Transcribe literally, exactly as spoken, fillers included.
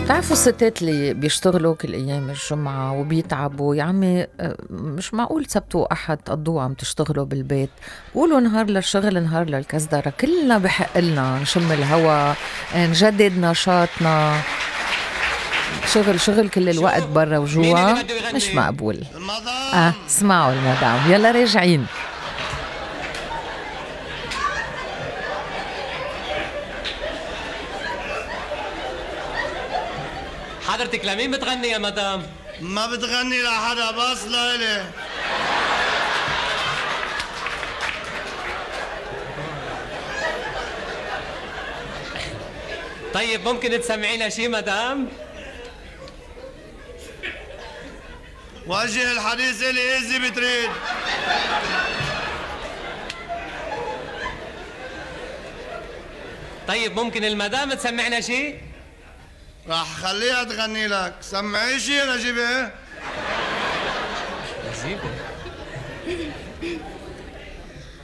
بتعرفوا الستات اللي بيشتغلوا كل أيام الجمعة وبيتعبوا يا عمي، آه، مش معقول سبتوا أحد تقضوه عم تشتغلوا بالبيت. قولوا نهار للشغل نهار للكزدرة، كلنا بحق لنا نشم الهوا، نجدد نشاطنا. شغل شغل كل الوقت برا وجوا مش مقبول. اه اسمعوا المدام، يلا راجعين. حضرتك لمين بتغني يا مدام؟ ما بتغني لحدا بس لإلي. طيب ممكن تسمعينا شي مدام؟ وجه الحديث إلي إزي بتريد. طيب ممكن المدام تسمعنا شي؟ راح خليها تغني لك. سمعي شي نجيبة. نجيبة